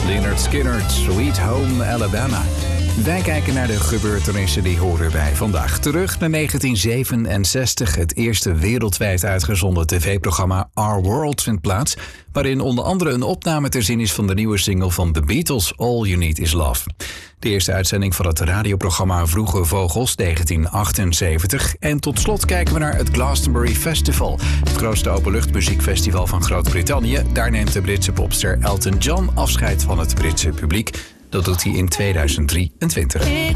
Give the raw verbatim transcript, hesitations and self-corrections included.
Lynyrd Skynyrd, Sweet Home Alabama. Wij kijken naar de gebeurtenissen die horen bij vandaag. Terug naar negentien zevenenzestig. Het eerste wereldwijd uitgezonden tv-programma Our World vindt plaats, waarin onder andere een opname te zien is van de nieuwe single van The Beatles, All You Need Is Love. De eerste uitzending van het radioprogramma Vroege Vogels, negentien achtenzeventig. En tot slot kijken we naar het Glastonbury Festival, het grootste openluchtmuziekfestival van Groot-Brittannië. Daar neemt de Britse popster Elton John afscheid van het Britse publiek. Dat doet hij in tweeduizend drieëntwintig.